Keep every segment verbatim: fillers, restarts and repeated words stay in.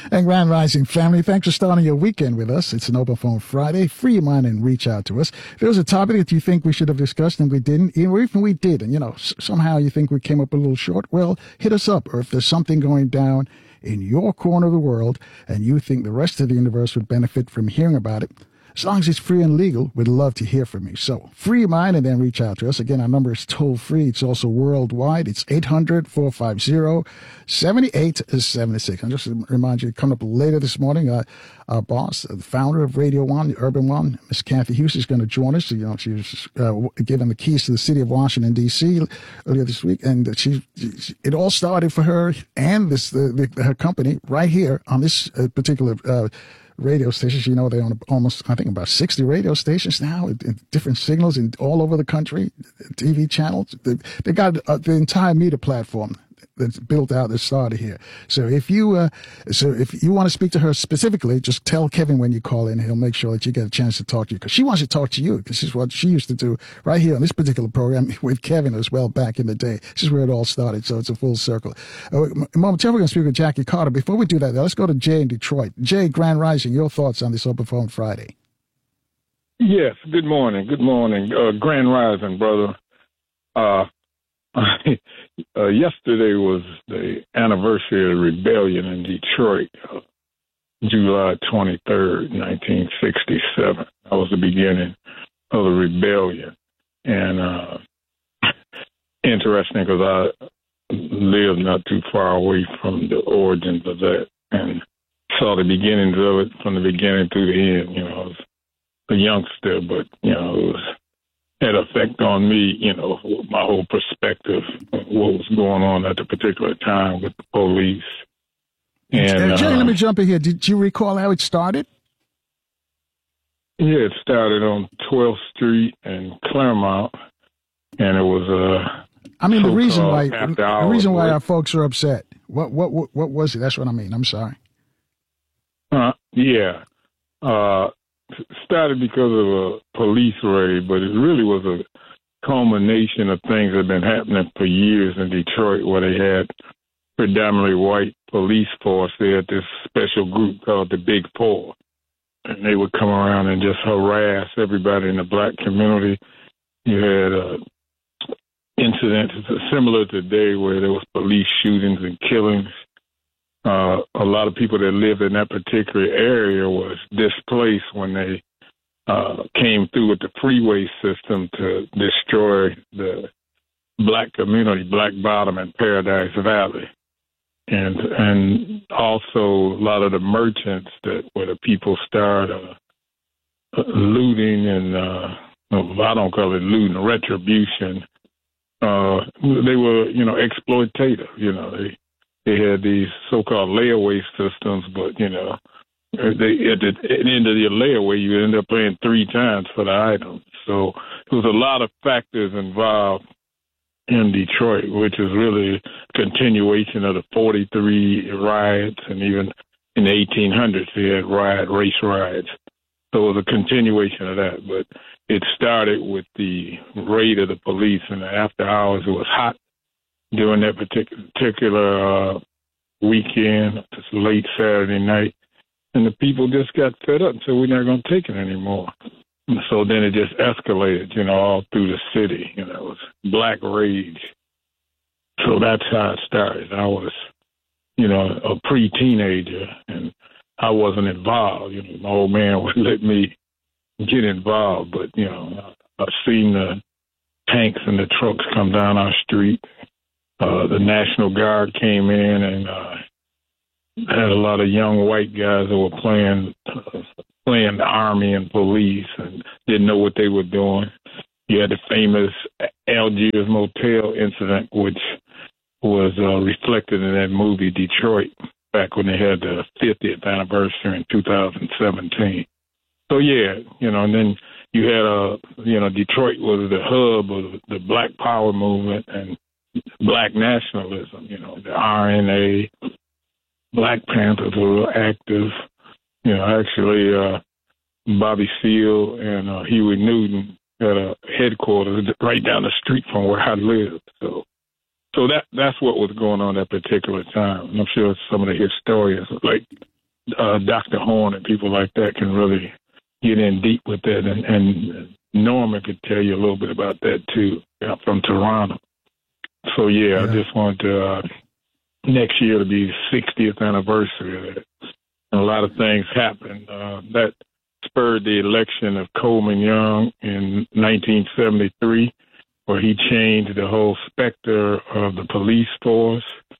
And Grand Rising family, thanks for starting your weekend with us. It's an Open Phone Friday. Free your mind and reach out to us. If there's a topic that you think we should have discussed and we didn't, or even we did, and you know, s- somehow you think we came up a little short, well, hit us up. Or if there's something going down in your corner of the world and you think the rest of the universe would benefit from hearing about it, as long as it's free and legal, we'd love to hear from you. So free your mind and then reach out to us. Again, our number is toll free. It's also worldwide. It's eight hundred, four five zero, seven eight seven six. And just to remind you, coming up later this morning, uh, our boss, the founder of Radio One, the Urban One, Miss Kathy Hughes, is going to join us. You know, she was uh, given the keys to the city of Washington, D C earlier this week. And she, she it all started for her and this the, the, her company right here on this uh, particular uh radio stations. You know, they own almost, I think, about sixty radio stations now, in different signals in all over the country, T V channels. They, they got uh, the entire media platform that's built out that started here. So if you, uh, so if you want to speak to her specifically, just tell Kevin when you call in. He'll make sure that you get a chance to talk to you, because she wants to talk to you. This is what she used to do right here on this particular program with Kevin as well back in the day. This is where it all started. So it's a full circle. Uh, momentarily, we're going to speak with Jackie Carter. Before we do that, though, let's go to Jay in Detroit. Jay, Grand Rising, your thoughts on this Open Phone Friday? Yes. Good morning. Good morning. Uh, Grand Rising, brother. Uh, uh, yesterday was the anniversary of the rebellion in Detroit, uh, July twenty-third, nineteen sixty-seven. That was the beginning of the rebellion. And uh, interesting, because I lived not too far away from the origins of that and saw the beginnings of it from the beginning to the end. You know, I was a youngster, but, you know, it was had effect on me, you know, my whole perspective of what was going on at the particular time with the police. And uh, Jay, uh, let me jump in here. Did you recall how it started? Yeah, it started on twelfth Street in Claremont, and it was uh I mean, the reason why the reason why work. our folks are upset. What what what, what was it? That's what I mean. I'm sorry. Uh, yeah. Uh, started because of a police raid, but it really was a culmination of things that had been happening for years in Detroit, where they had predominantly white police force. They had this special group called the Big Four, and they would come around and just harass everybody in the black community. You had uh, incidents similar to today where there was police shootings and killings. Uh, a lot of people that lived in that particular area was displaced when they uh, came through with the freeway system to destroy the black community, Black Bottom and Paradise Valley. And and also a lot of the merchants that where the people started uh, looting and, uh, I don't call it looting, retribution. Uh, they were, you know, exploitative, you know, they, They had these so-called layaway systems, but, you know, they, at, the, at the end of your layaway, you end up paying three times for the item. So there was a lot of factors involved in Detroit, which is really a continuation of the forty-three riots, and even in the eighteen hundreds, they had riot, race riots. So it was a continuation of that. But it started with the raid of the police, and after hours, it was hot during that particular, particular uh, weekend, this late Saturday night, and the people just got fed up and said, we're not going to take it anymore. And so then it just escalated, you know, all through the city. You know, it was black rage. So that's how it started. I was, you know, a pre-teenager, and I wasn't involved. You know, my old man would let me get involved, but, you know, I've seen the tanks and the trucks come down our street. Uh, the National Guard came in and uh, had a lot of young white guys that were playing uh, playing the Army and police and didn't know what they were doing. You had the famous Algiers Motel incident, which was uh, reflected in that movie Detroit back when they had the fiftieth anniversary in two thousand seventeen. So, yeah, you know, and then you had, uh, you know, Detroit was the hub of the Black Power movement and Black nationalism, you know, the R N A, Black Panthers were active. You know, actually, uh, Bobby Seale and uh, Huey Newton had a headquarters right down the street from where I lived. So, so that that's what was going on at that particular time. And I'm sure some of the historians, like uh, Doctor Horn and people like that can really get in deep with that. And, and Norman could tell you a little bit about that, too, yeah, from Toronto. So, yeah, yeah. I just want to, uh, next year to be sixtieth anniversary of that. And a lot of things happened. Uh, that spurred the election of Coleman Young in nineteen seventy-three, where he changed the whole specter of the police force,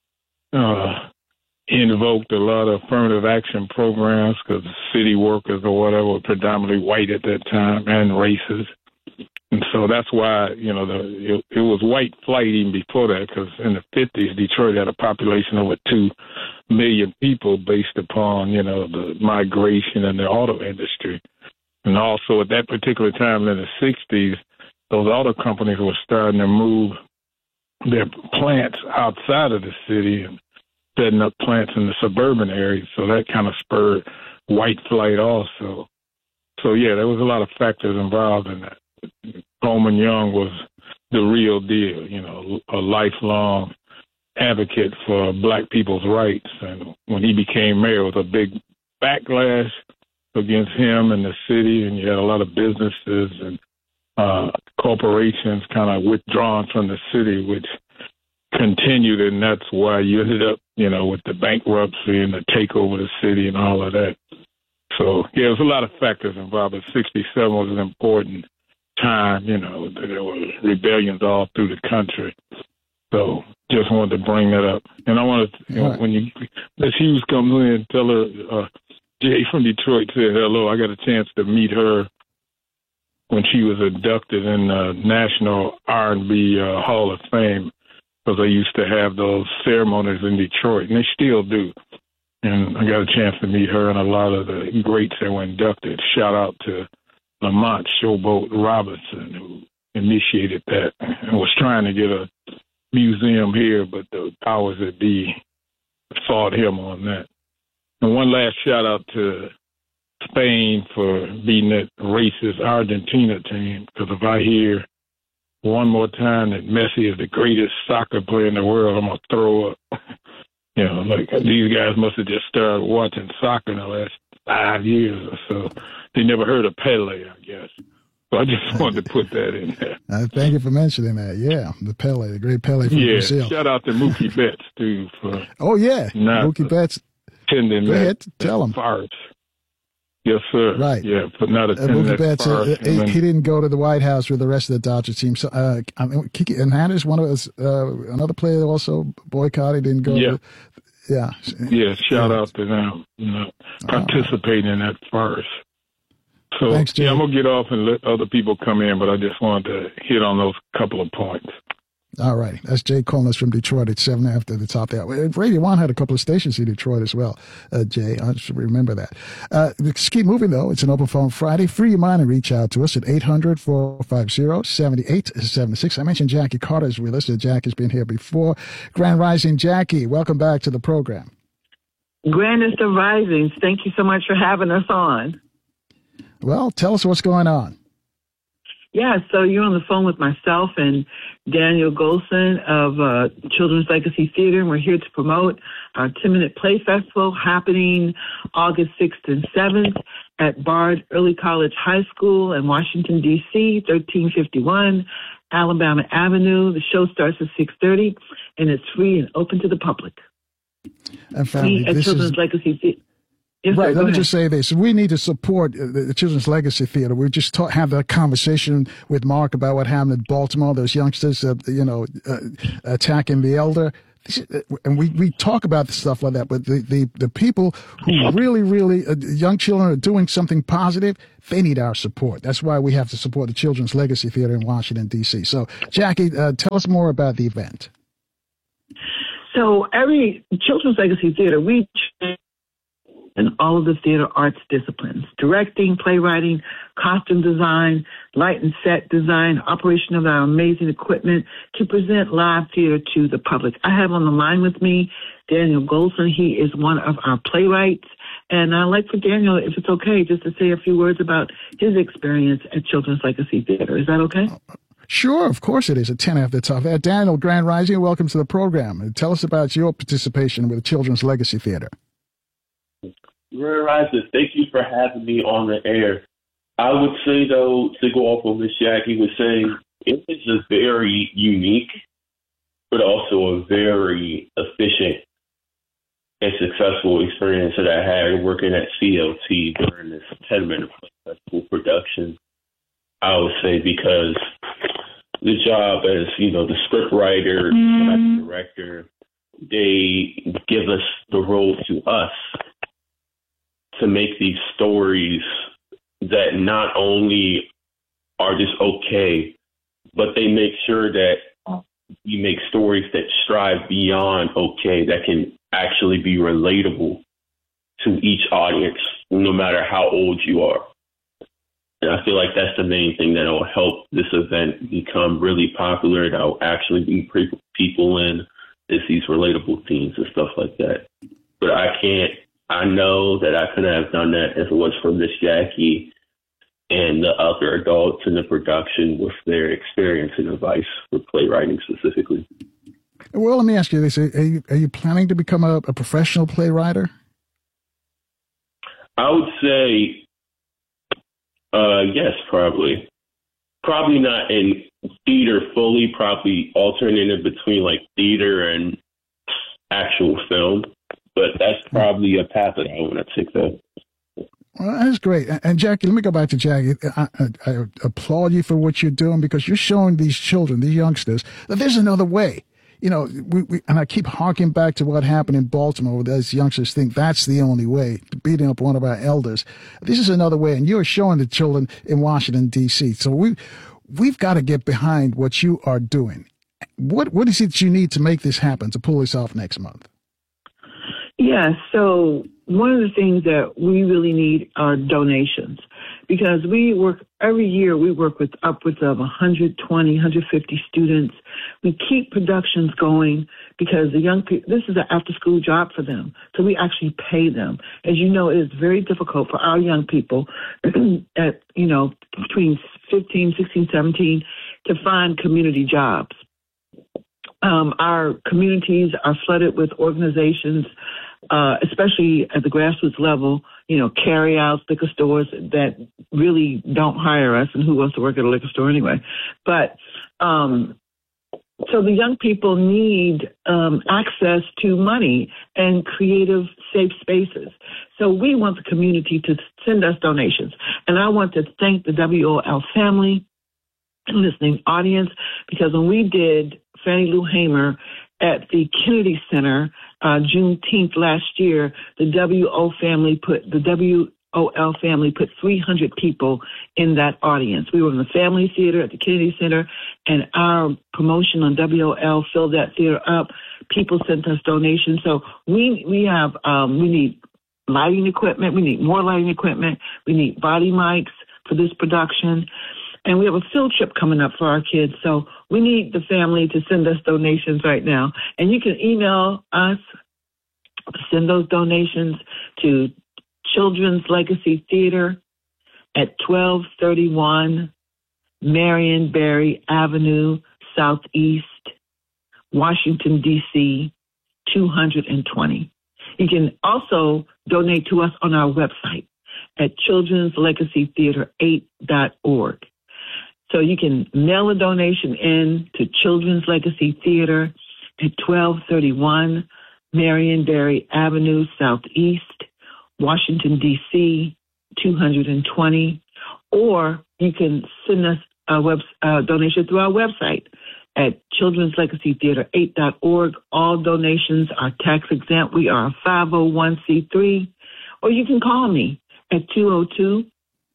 uh, invoked a lot of affirmative action programs because city workers or whatever were predominantly white at that time and racist. And so that's why, you know, the, it, it was white flight even before that, because in the fifties, Detroit had a population of over two million people based upon, you know, the migration and the auto industry. And also at that particular time in the sixties, those auto companies were starting to move their plants outside of the city and setting up plants in the suburban areas. So that kind of spurred white flight also. So, yeah, there was a lot of factors involved in that. Coleman Young was the real deal, you know, a lifelong advocate for black people's rights. And when he became mayor, it was a big backlash against him and the city, and you had a lot of businesses and uh, corporations kind of withdrawn from the city, which continued, and that's why you ended up, you know, with the bankruptcy and the takeover of the city and all of that. So, yeah, there's a lot of factors involved, but sixty-seven was an important time, you know, there were rebellions all through the country. So just wanted to bring that up. And I want to, you know, right. when you, Miss Hughes comes in, tell her, uh, Jay from Detroit said hello. I got a chance to meet her when she was inducted in the National R and B uh, Hall of Fame, because they used to have those ceremonies in Detroit, and they still do. And I got a chance to meet her and a lot of the greats that were inducted. Shout out to Lamont Showboat Robinson, who initiated that and was trying to get a museum here, but the powers that be fought him on that. And one last shout out to Spain for beating that racist Argentina team, because if I hear one more time that Messi is the greatest soccer player in the world, I'm going to throw up. You know, like these guys must have just started watching soccer in the last five years or so. They never heard of Pele, I guess. So I just wanted to put that in there. Uh, thank you for mentioning that. Yeah, the Pele, the great Pele from yeah, Brazil. Shout out to Mookie Betts, too. For oh, yeah. Mookie Betts. Attending Go that, ahead. Tell him. Farce. Yes, sir. Right. Yeah, but not attending uh, Mookie that Betts, uh, farce. he, he didn't go to the White House with the rest of the Dodger team. So, uh, I mean, Kiki Hernandez, one of us, uh, another player also boycotted, didn't go. Yeah. To, yeah. Yeah, shout yeah. out to them, you know, participating oh. in that farce. So, Thanks, Jay. yeah, I'm going to get off and let other people come in, but I just wanted to hit on those couple of points. All right. That's Jay calling us from Detroit. It's seven after the top there. Radio One had a couple of stations in Detroit as well, uh, Jay. I should remember that. Uh, let's keep moving, though. It's an open phone Friday. Free your mind and reach out to us at eight hundred, four five zero, seven eight seven six. I mentioned Jackie Carter is with us. Jack has been here before. Grand Rising Jackie, welcome back to the program. Grandest of Risings, thank you so much for having us on. Well, tell us what's going on. Yeah, so you're on the phone with myself and Daniel Golson of uh, Children's Legacy Theater, and we're here to promote our ten-minute play festival happening August sixth and seventh at Bard Early College High School in Washington, D C, thirteen fifty-one Alabama Avenue. The show starts at six thirty, and it's free and open to the public. And family, we at this Children's is... Legacy Theater. Yes, right. sir, Let me ahead. just say this. We need to support the Children's Legacy Theater. We just talk, have that conversation with Mark about what happened in Baltimore, those youngsters, uh, you know, uh, attacking the elder. And we, we talk about the stuff like that. But the, the, the people who really, really, uh, young children are doing something positive, they need our support. That's why we have to support the Children's Legacy Theater in Washington, D C. So, Jackie, uh, tell us more about the event. So every Children's Legacy Theater, we in all of the theater arts disciplines: directing, playwriting, costume design, light and set design, operation of our amazing equipment to present live theater to the public. I have on the line with me Daniel Golson. He is one of our playwrights. And I'd like for Daniel, if it's okay, just to say a few words about his experience at Children's Legacy Theater. Is that okay? Sure, of course it is. At ten after the top. Uh, Daniel, Grand Rising, welcome to the program. Tell us about your participation with the Children's Legacy Theater. Grand Rising, thank you for having me on the air. I would say, though, to go off what Miss Jackie was saying, it is a very unique, but also a very efficient and successful experience that I had working at C L T during this ten-minute festival production. I would say because the job as, you know, the script writer, mm. the director, they give us the role to us to make these stories that not only are just okay, but they make sure that we make stories that strive beyond okay, that can actually be relatable to each audience, no matter how old you are. And I feel like that's the main thing that will help this event become really popular, that will actually bring people in, is these relatable themes and stuff like that. But I can't, I know that I couldn't have done that if it was for Miss Jackie and the other adults in the production with their experience and advice for playwriting specifically. Well, let me ask you this. Are you, are you planning to become a, a professional playwright? I would say, uh, yes, probably. Probably not in theater fully, probably alternating between like theater and actual film. But that's probably a path that I want to take, though. Well, that's great. And Jackie, let me go back to Jackie. I, I, I applaud you for what you're doing, because you're showing these children, these youngsters, that there's another way. You know, we, we, and I keep harking back to what happened in Baltimore, where those youngsters think that's the only way, beating up one of our elders. This is another way, and you're showing the children in Washington, D C. So we, we've got to get behind what you are doing. What What is it you need to make this happen, to pull this off next month? Yeah, so one of the things that we really need are donations, because we work, every year we work with upwards of one hundred twenty, one hundred fifty students. We keep productions going because the young people, this is an after-school job for them, so we actually pay them. As you know, it is very difficult for our young people at, you know, between fifteen, sixteen, seventeen to find community jobs. Um, our communities are flooded with organizations, uh, especially at the grassroots level, you know, carry-outs, liquor stores that really don't hire us, and who wants to work at a liquor store anyway. But um, so the young people need um, access to money and creative, safe spaces. So we want the community to send us donations. And I want to thank the W O L family and listening audience, because when we did Fannie Lou Hamer at the Kennedy Center, uh, Juneteenth last year, the W O family put the W O L family put three hundred people in that audience. We were in the Family Theater at the Kennedy Center, and our promotion on W O L filled that theater up. People sent us donations, so we we have um, we need lighting equipment. We need more lighting equipment. We need body mics for this production. And we have a field trip coming up for our kids, so we need the family to send us donations right now. And you can email us, send those donations to Children's Legacy Theater at twelve thirty-one Marion Barry Avenue, Southeast, Washington, D C, two hundred twenty. You can also donate to us on our website at children's legacy theater eight dot org. So you can mail a donation in to Children's Legacy Theater at twelve thirty-one Marion Barry Avenue, Southeast, Washington, D C, two hundred twenty. Or you can send us a web, uh, donation through our website at children's legacy theater eight dot org. All donations are tax exempt. We are a five oh one c three. Or you can call me at two oh two,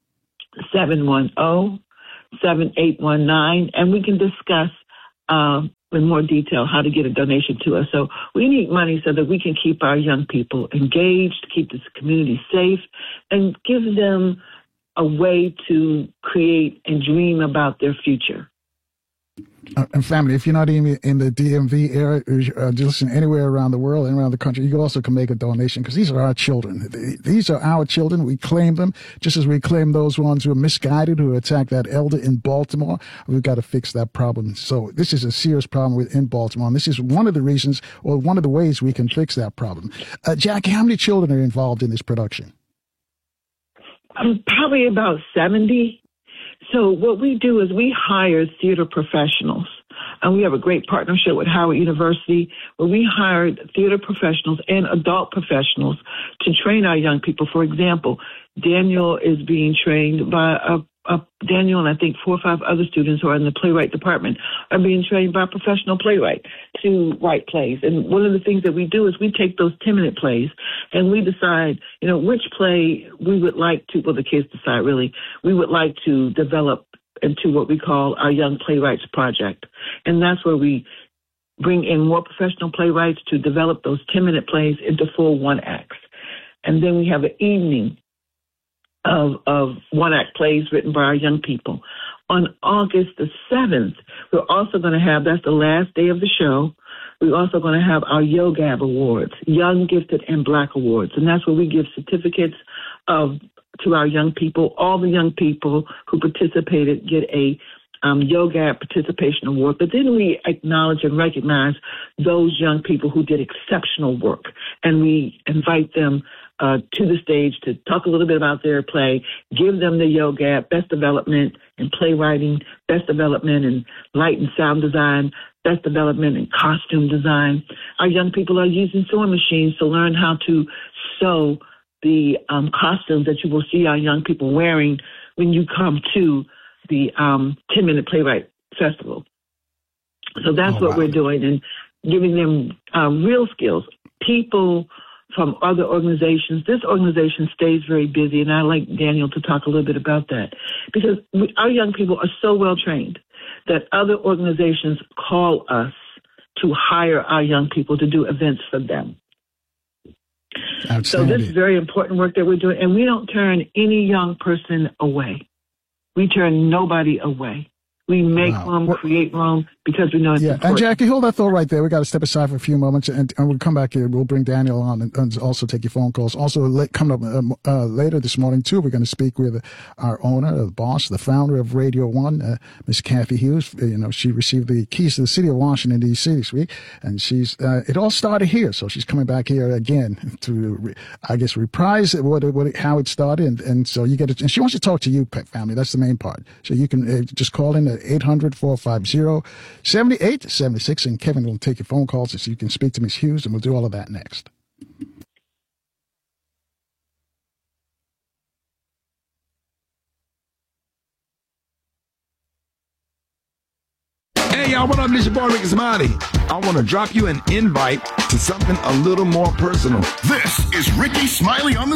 seven one zero, seven eight one nine, and we can discuss uh, in more detail how to get a donation to us. So we need money so that we can keep our young people engaged, keep this community safe, and give them a way to create and dream about their future. Uh, and family, if you're not even in the D M V area, uh, just anywhere around the world and around the country, you also can make a donation because these are our children. These are our children. We claim them just as we claim those ones who are misguided, who attacked that elder in Baltimore. We've got to fix that problem. So this is a serious problem within Baltimore. And this is one of the reasons or one of the ways we can fix that problem. Uh, Jackie, how many children are involved in this production? Um, probably about seventy. So what we do is we hire theater professionals, and we have a great partnership with Howard University where we hired theater professionals and adult professionals to train our young people. For example, Daniel is being trained by a, a Daniel and I think four or five other students who are in the playwright department are being trained by a professional playwright to write plays. And one of the things that we do is we take those ten-minute plays and we decide, you know, which play we would like to, well, the kids decide really, we would like to develop into what we call our Young Playwrights Project. And that's where we bring in more professional playwrights to develop those ten-minute plays into full one-acts. And then we have an evening of, of one-act plays written by our young people. On August the seventh, we're also going to have, that's the last day of the show, we're also going to have our YoGab Awards, Young, Gifted, and Black Awards. And that's where we give certificates of to our young people. All the young people who participated get a um, YoGab Participation Award. But then we acknowledge and recognize those young people who did exceptional work. And we invite them uh, to the stage to talk a little bit about their play, give them the YoGab, Best Development in Playwriting, Best Development in Light and Sound Design, Best Development in Costume Design. Our young people are using sewing machines to learn how to sew the um, costumes that you will see our young people wearing when you come to the um, ten-minute Playwright Festival. So that's oh, what wow. we're doing and giving them uh, real skills. People from other organizations. This organization stays very busy, and I'd like Daniel to talk a little bit about that because we, our young people are so well trained that other organizations call us to hire our young people to do events for them. So this is very important work that we're doing, and we don't turn any young person away. We turn nobody away. We make wow. room, well, create room, because we know it's yeah. important. And Jackie, hold that thought right there. We got to step aside for a few moments, and, and we'll come back here. We'll bring Daniel on and, and also take your phone calls. Also, late, coming up uh, uh, later this morning, too, we're going to speak with our owner, the boss, the founder of Radio One, uh, Miss Kathy Hughes. You know, she received the keys to the city of Washington, D C this week, and she's uh, it all started here, so she's coming back here again to, I guess, reprise what, what how it started, and, and so you get it. And she wants to talk to you, family. That's the main part. So you can uh, just call in at eight hundred, four five zero, seven eight seven six, and Kevin will take your phone calls so you can speak to Miss Hughes, and we'll do all of that next. Hey, y'all, what up? This your boy, Ricky Smiley. I want to drop you an invite to something a little more personal. This is Ricky Smiley on the